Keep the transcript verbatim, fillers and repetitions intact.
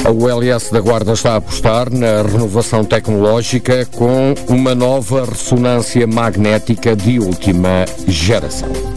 O L S da Guarda está a apostar na renovação tecnológica com uma nova ressonância magnética de última geração.